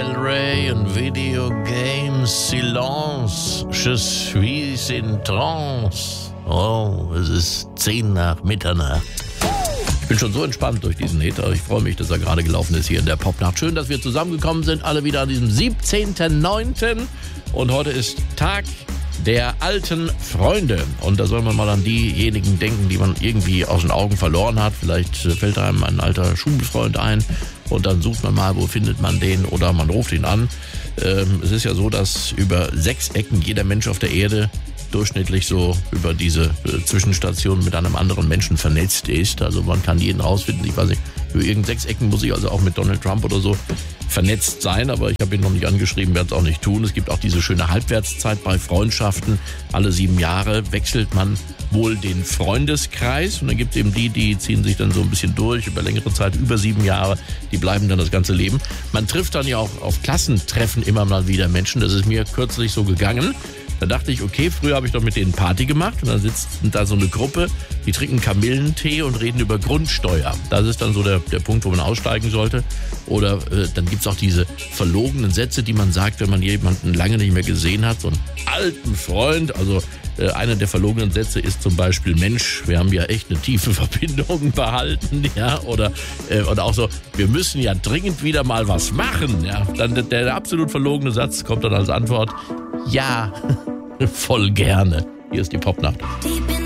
Del Rey und Video Games, Silence, je suis in trance. Oh, es ist 10 nach Mitternacht. Ich bin schon so entspannt durch diesen Hit, aber ich freue mich, dass er gerade gelaufen ist hier in der Popnacht. Schön, dass wir zusammengekommen sind, alle wieder an diesem 17.09. Und heute ist Tag der alten Freunde. Und da soll man mal an diejenigen denken, die man irgendwie aus den Augen verloren hat. Vielleicht fällt einem ein alter Schulfreund ein und dann sucht man mal, wo findet man den, oder man ruft ihn an. Es ist ja so, dass über 6 Ecken jeder Mensch auf der Erde durchschnittlich so über diese Zwischenstation mit einem anderen Menschen vernetzt ist. Also man kann jeden rausfinden. Ich weiß nicht, über irgend 6 Ecken muss ich also auch mit Donald Trump oder so vernetzt sein, aber ich habe ihn noch nicht angeschrieben, werde es auch nicht tun. Es gibt auch diese schöne Halbwertszeit bei Freundschaften. Alle 7 Jahre wechselt man wohl den Freundeskreis und dann gibt es eben die ziehen sich dann so ein bisschen durch über längere Zeit, über 7 Jahre, die bleiben dann das ganze Leben. Man trifft dann ja auch auf Klassentreffen immer mal wieder Menschen, das ist mir kürzlich so gegangen. Da dachte ich, okay, früher habe ich doch mit denen Party gemacht und dann sitzt da so eine Gruppe, die trinken Kamillentee und reden über Grundsteuer. Das ist dann so der Punkt, wo man aussteigen sollte. Oder dann gibt's auch diese verlogenen Sätze, die man sagt, wenn man jemanden lange nicht mehr gesehen hat, so einen alten Freund. Also einer der verlogenen Sätze ist zum Beispiel, Mensch, wir haben ja echt eine tiefe Verbindung behalten, ja, oder auch so, wir müssen ja dringend wieder mal was machen, ja. Dann der absolut verlogene Satz kommt dann als Antwort, ja, voll gerne. Hier ist die Popnacht.